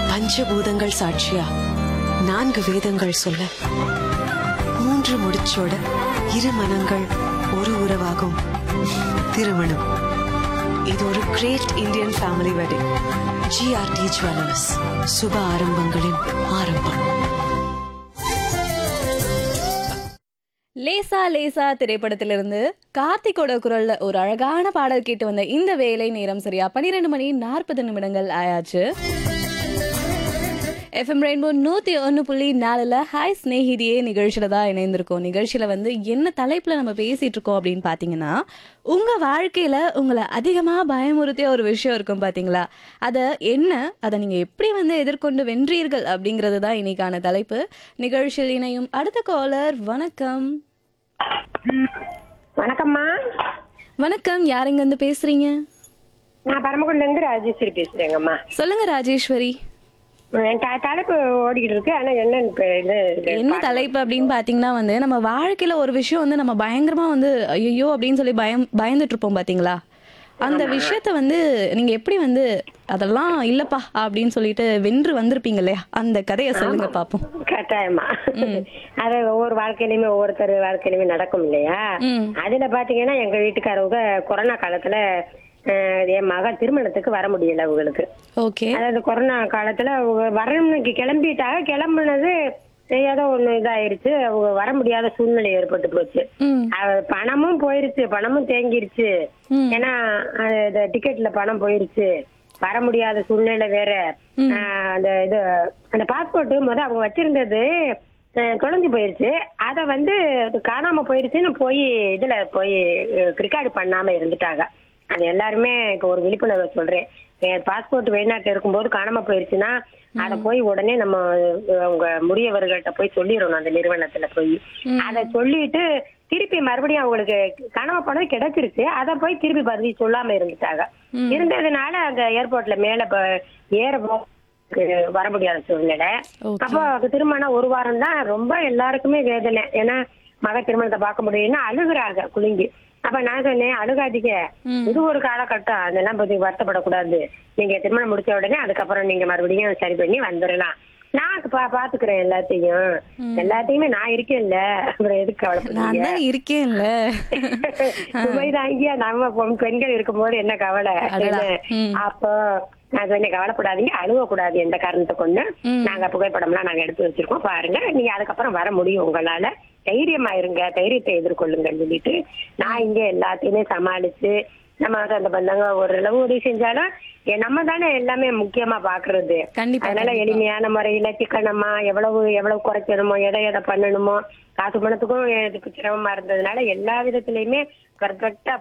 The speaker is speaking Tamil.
பஞ்சபூதங்கள் சாட்சியா 4 வேதங்கள் சொல்ல 3 முடிச்சோட 2 மனங்கள் ஒரு உறவாகும். திருமணம் இது ஒரு great Indian family wedding. GRT jewellers, சுப ஆரம்பங்களின் ஆரம்பம். லேசா லேசா திரைப்படத்திலிருந்து கார்த்திகோட குரல்ல ஒரு அழகான பாடல் கேட்டு வந்த இந்த வேலை நேரம் சரியா 12:40 ஆயாச்சு. எஃப்எம் ரெயின்போ 101.4 ஹாய் ஸ்நேகிதியே நிகழ்ச்சியில தான் இணைந்திருக்கோம். நிகழ்ச்சியில என்ன தலைப்புல நம்ம பேசிட்டு இருக்கோம் அப்படின்னு பாத்தீங்கன்னா, உங்க வாழ்க்கையில உங்களை அதிகமா பயமுறுத்திய ஒரு விஷயம் இருக்கும் பாத்தீங்களா, அதை நீங்க எப்படி எதிர்கொண்டு வென்றீர்கள் அப்படிங்கிறது தான் இன்னைக்கான தலைப்பு. நிகழ்ச்சியில் இணையும் அடுத்த காலர். வணக்கம். வணக்கம்மா. வணக்கம், யார் இங்க இருந்து பேசுறீங்க? நான் பரமக்குடில இருந்து ராஜேஸ்வரி பேசுறேங்கம்மா. சொல்லுங்க ராஜேஸ்வரி. தலைப்பு ஓடிக்கிட்டு இருக்கு. ஆனா என்ன தலைப்பு அப்படின்னு பாத்தீங்கன்னா, நம்ம வாழ்க்கையில ஒரு விஷயம் நம்ம பயங்கரமா ஐயோ அப்படின்னு சொல்லி பயந்துட்டு இருப்போம் பாத்தீங்களா, அந்த விஷயத்த நீங்க எப்படி அதெல்லாம் இல்லப்பா அப்படின்னு சொல்லிட்டு வென்று வந்திருப்பீங்க இல்லையா, அந்த கதையை சொல்லுங்க பாப்போம். கட்டாயமா. அது ஒவ்வொரு வாழ்க்கையிலுமே ஒவ்வொருத்தர் வாழ்க்கையிலுமே நடக்கும் இல்லையா. அதுல பாத்தீங்கன்னா எங்க வீட்டுக்காரவங்க கொரோனா காலத்துல என் மக திருமணத்துக்கு வர முடியல அவங்களுக்கு. அதாவது கொரோனா காலத்துல வரணும்னு கிளம்பிட்டாங்க. கிளம்புனது ஏதோ ஒண்ணு இதாயிருச்சு. அவங்க வர முடியாத சூழ்நிலை ஏற்பட்டு போச்சு. பணமும் போயிருச்சு, பணமும் தேங்கிருச்சு. ஏன்னா டிக்கெட்ல பணம் போயிருச்சு. வர முடியாத சூழ்நிலை வேற. அந்த பாஸ்போர்ட் அவங்க வச்சிருந்தது தொலைஞ்சு போயிருச்சு. அத காணாம போயிருச்சுன்னு இதுல போய் ரெக்கார்டு பண்ணாம இருந்துட்டாங்க. அது எல்லாருமே இப்ப ஒரு விழிப்புணர்வு சொல்றேன். பாஸ்போர்ட் வெளிநாட்டுல இருக்கும்போது காணாம போயிருச்சுன்னா அத போய் உடனே நம்ம அவங்க முதியவர்கள்ட்ட போய் சொல்லிடணும். அந்த நிறுவனத்துல போய் அத சொல்லிட்டு திருப்பி மறுபடியும் அவங்களுக்கு காணாம போனது கிடைச்சிருச்சு. அத போய் திருப்பி பதில் சொல்லாம இருந்துட்டாங்க. இருந்ததுனால அந்த ஏர்போர்ட்ல மேல ஏற வர முடியாத சூழ்நிலை. அப்போ திருமணம் 1 வாரம் தான். ரொம்ப எல்லாருக்குமே வேதனை. ஏன்னா மக திருமணத்தை பார்க்க முடியும்னா அழுகுறாங்க குலுங்கி. அப்ப நான் சொன்னேன், அழுகாதீங்க, இது ஒரு காலகட்டம், அதெல்லாம் பத்தி வருத்தப்படக்கூடாது. நீங்க திருமணம் முடிச்ச உடனே அதுக்கப்புறம் நீங்க மறுபடியும் சரி பண்ணி வந்துடலாம். நான் பாத்துக்கிறேன் எல்லாத்தையுமே நான் இருக்கேன்ல, அப்புறம் எதுக்கு கவலைப்படுறீங்க, இருக்கேன்ல. சுமைதாங்கியா நம்ம பெண்கள் இருக்கும்போது என்ன கவலை. அப்போ நான் சொன்னேன், கவலைப்படாதீங்க, அழுவ கூடாது எந்த காரணத்தை கொண்டு. நாங்க புகைப்படம் எல்லாம் நாங்க எடுத்து வச்சிருக்கோம், பாருங்க, நீங்க அதுக்கப்புறம் வர முடியும் உங்களால, தைரியமா இருங்க, தைரியத்தை எதிர்கொள்ளுங்கன்னு சொல்லிட்டு நான் இங்க எல்லாத்தையுமே சமாளிச்சு நம்ம அந்த பந்தங்க ஓரளவு உதவி செஞ்சாலும் நம்ம தானே எல்லாமே முக்கியமா பாக்குறது. அதனால எளிமையான முறையில சிக்கனமா எவ்வளவு குறைக்கணுமோ, எதை பண்ணணுமோ, காசு பணத்துக்கும் எனக்கு சிரமமா இருந்ததுனால எல்லா விதத்திலயுமே பெர்ஃபெக்டா